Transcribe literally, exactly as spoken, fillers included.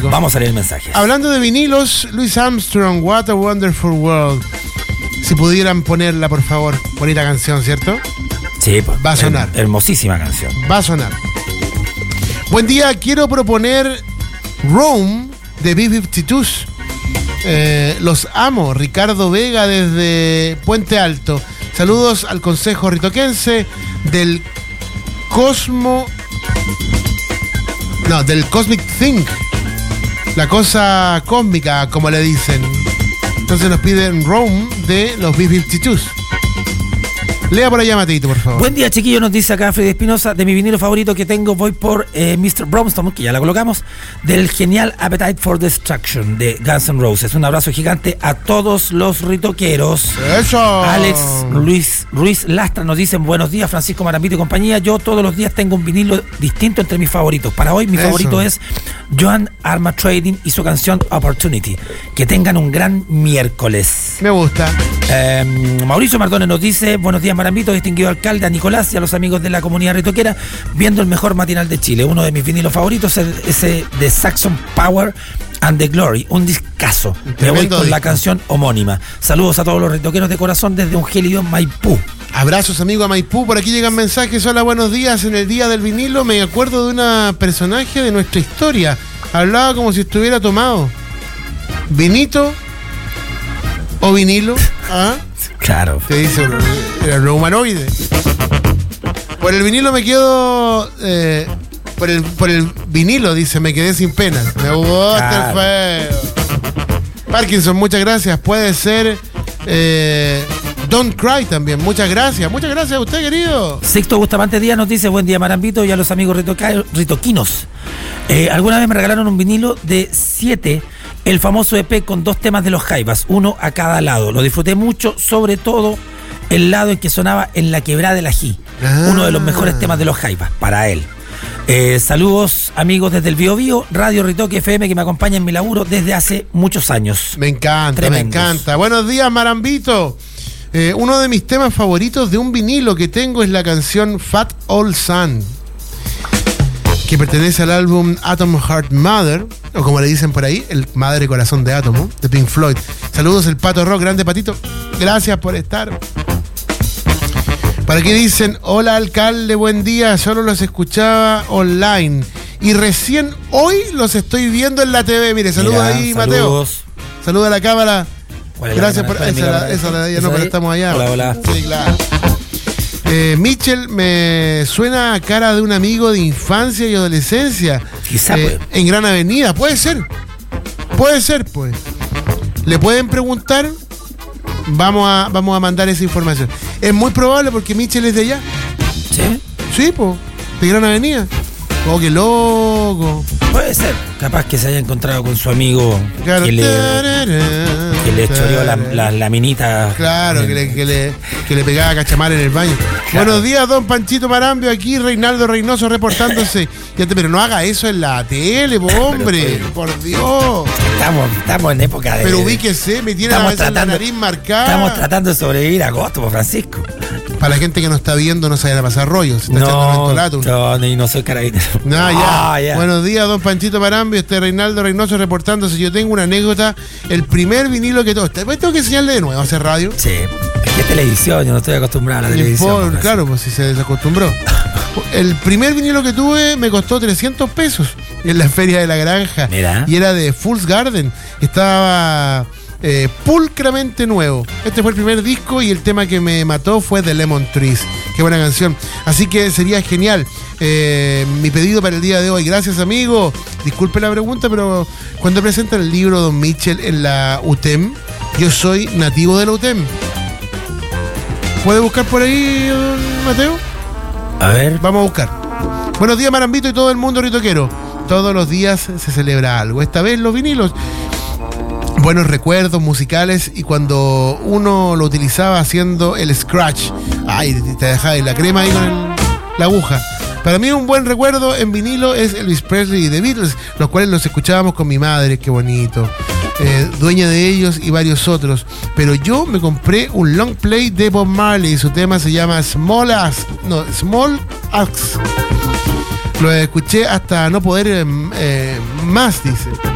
fantástico. Vamos a leer mensajes. Hablando de vinilos, Louis Armstrong, What a Wonderful World. Si pudieran ponerla, por favor. Bonita canción, ¿cierto? Sí, pues, va a sonar. Her- hermosísima canción. Va a sonar. Buen día, quiero proponer Rome de B cincuenta y dos. Eh, los amo, Ricardo Vega desde Puente Alto. Saludos al Consejo Ritoquense del Cosmo... No, del Cosmic Think. La cosa cósmica, como le dicen. Entonces nos piden Rome de los B cincuenta y dos. Lea por allá, Mateito, por favor. Buen día, chiquillo, nos dice acá Freddy Espinosa. De mi vinilo favorito que tengo, voy por eh, mister Bromstone, que ya la colocamos, del genial Appetite for Destruction de Guns N' Roses. Un abrazo gigante a todos los ritoqueros. ¡Eso! Alex Luis Ruiz Lastra nos dicen: buenos días, Francisco Marambito y compañía. Yo todos los días tengo un vinilo distinto entre mis favoritos. Para hoy, mi Eso. favorito es Joan Arma Trading y su canción Opportunity. Que tengan un gran miércoles. Me gusta. Eh, Mauricio Mardones nos dice: buenos días, Marambito, distinguido alcalde, a Nicolás y a los amigos de la comunidad ritoquera, viendo el mejor matinal de Chile. Uno de mis vinilos favoritos es ese de Saxon Power and the Glory, un discazo. Me voy con disco. la canción homónima. Saludos a todos los ritoqueros de corazón desde un gélido Maipú. Abrazos, amigo, a Maipú. Por aquí llegan mensajes. Hola, buenos días. En el día del vinilo me acuerdo de una personaje de nuestra historia. Hablaba como si estuviera tomado. ¿Vinito o vinilo? ¿Ah? Claro. Te dice, era un humanoide. Por el vinilo me quedo... Eh, por, el, por el vinilo, dice, me quedé sin pena. Me gusta Claro. el feo. Parkinson, muchas gracias. Puede ser... Eh, Don't Cry también. Muchas gracias. Muchas gracias a usted, querido. Sixto Bustamante Díaz nos dice: buen día, Marambito, y a los amigos ritoca- ritoquinos. Eh, alguna vez me regalaron un vinilo de siete, el famoso E P con dos temas de los Jaivas, uno a cada lado. Lo disfruté mucho, sobre todo el lado en que sonaba En la quebrada del ají. Ah. Uno de los mejores temas de los Jaivas, para él. Eh, saludos, amigos, desde el Bio Bio, Radio Ritoque F M, que me acompaña en mi laburo desde hace muchos años. Me encanta, Tremendos. me encanta. Buenos días, Marambito. Eh, uno de mis temas favoritos de un vinilo que tengo es la canción Fat Old Sun, que pertenece al álbum Atom Heart Mother, o como le dicen por ahí, el Madre Corazón de Átomo, de Pink Floyd. Saludos, el Pato Rock, grande Patito. Gracias por estar. Para aquí dicen: hola, alcalde, buen día. Solo los escuchaba online y recién hoy los estoy viendo en la T V. Mire, saludos Mira, ahí, Mateo. saludos. Saluda a la cámara. ¿Cuál es la Gracias cámara? por... ¿Cuál es mi Esa, la, cámara? esa la de ella, ¿Esa no, pero ahí? estamos allá. Hola, hola. Sí, claro. Eh, Mitchell me suena a cara de un amigo de infancia y adolescencia. Quizá, eh, pues. en Gran Avenida. Puede ser. Puede ser, pues. Le pueden preguntar. Vamos a, vamos a mandar esa información. Es muy probable porque Mitchell es de allá. ¿Sí? Sí, pues. De Gran Avenida. Oh, qué loco. Puede ser. Capaz que se haya encontrado con su amigo Claro. que le, que le choreó las la, la minita. Claro, que le, que, le, que le pegaba cachamar en el baño. Claro. Buenos días, don Panchito Marambio, aquí Reinaldo Reynoso reportándose. Ya te- pero no haga eso en la tele, po, hombre, pero- por Dios. Estamos, estamos en época de... Pero ubíquese, me tiene la, estamos cabeza en la tratando, nariz marcada. estamos tratando de sobrevivir a agosto, po, Francisco. Para la gente que no está viendo, no se vayan a pasar rollos. Se está echando No, mentolatum. yo ni no soy carabinero. No, ya. Ah, ya. Buenos días, don Panchito Marambio, este Reinaldo Reynoso reportándose. Yo tengo una anécdota. El primer vinilo que todo. Después tengo que enseñarle de nuevo a hacer radio. Sí, es que es televisión, yo no estoy acostumbrado a la Y televisión. por- po, claro, pues si se desacostumbró. El primer vinilo que tuve me costó trescientos pesos en la feria de la granja. Mira. Y era de Fool's Garden. Estaba eh, pulcramente nuevo. Este fue el primer disco y el tema que me mató fue The Lemon Trees. Qué buena canción. Así que sería genial eh, mi pedido para el día de hoy. Gracias, amigo. Disculpe la pregunta, pero cuando presentan el libro Don Mitchell en la U T E M, yo soy nativo de la U T E M. ¿Puede buscar por ahí, don Mateo? A ver. Vamos a buscar. Buenos días, Marambito y todo el mundo ritoquero. Todos los días se celebra algo. Esta vez los vinilos. Buenos recuerdos musicales y cuando uno lo utilizaba haciendo el scratch. Ay, te dejaba la crema ahí con el- la aguja. Para mí un buen recuerdo en vinilo es Elvis Presley y The Beatles, los cuales los escuchábamos con mi madre, qué bonito. Eh, dueña de ellos y varios otros. Pero yo me compré un long play de Bob Marley y su tema se llama Small Axe. No, Small Axe. Lo escuché hasta no poder eh, eh, más, dice.